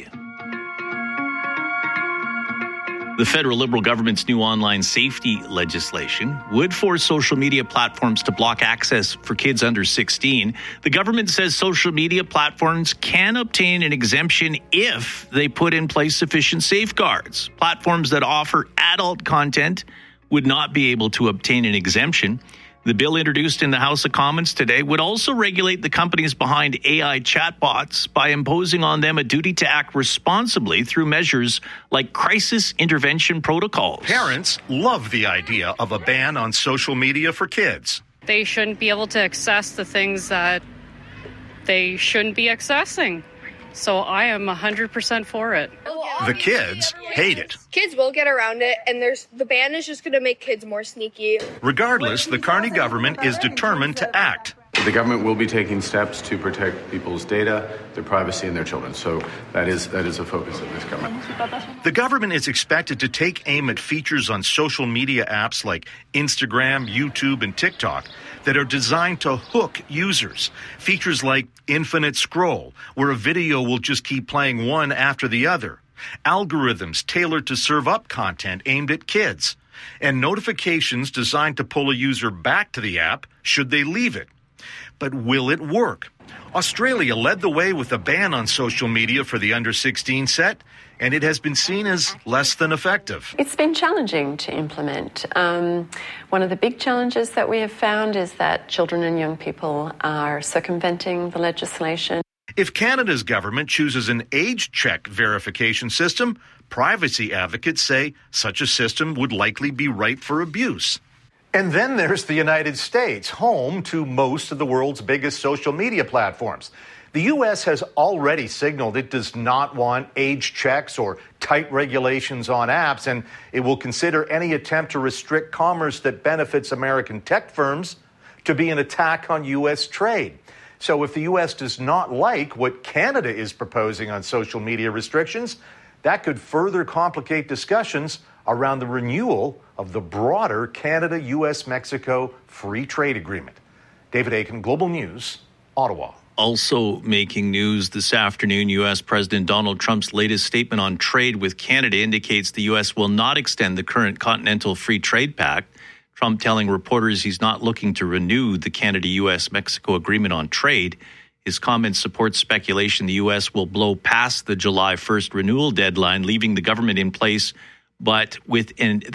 The federal Liberal government's new online safety legislation would force social media platforms to block access for kids under sixteen. The government says social media platforms can obtain an exemption if they put in place sufficient safeguards. Platforms that offer adult content would not be able to obtain an exemption. The bill introduced in the House of Commons today would also regulate the companies behind A I chatbots by imposing on them a duty to act responsibly through measures like crisis intervention protocols. Parents love the idea of a ban on social media for kids. They shouldn't be able to access the things that they shouldn't be accessing. So I am one hundred percent for it. The kids hate it. Kids will get around it, and there's the ban is just going to make kids more sneaky. Regardless, the Carney government is determined to act. The government will be taking steps to protect people's data, their privacy, and their children. So that is that is a focus of this government. The government is expected to take aim at features on social media apps like Instagram, YouTube, and TikTok that are designed to hook users. Features like infinite scroll, where a video will just keep playing one after the other. Algorithms tailored to serve up content aimed at kids. And notifications designed to pull a user back to the app should they leave it. But will it work? Australia led the way with a ban on social media for the under sixteen set, and it has been seen as less than effective. It's been challenging to implement. Um, one of the big challenges that we have found is that children and young people are circumventing the legislation. If Canada's government chooses an age check verification system, privacy advocates say such a system would likely be ripe for abuse. And then there's the United States, home to most of the world's biggest social media platforms. The U S has already signaled it does not want age checks or tight regulations on apps, and it will consider any attempt to restrict commerce that benefits American tech firms to be an attack on U S trade. So if the U S does not like what Canada is proposing on social media restrictions, that could further complicate discussions around the renewal of the broader Canada-U S Mexico Free Trade Agreement. David Akin, Global News, Ottawa. Also making news this afternoon, U S. President Donald Trump's latest statement on trade with Canada indicates the U S will not extend the current Continental Free Trade Pact. Trump telling reporters he's not looking to renew the Canada-U S Mexico Agreement on trade. His comments support speculation the U S will blow past the July first renewal deadline, leaving the government in place, but with an,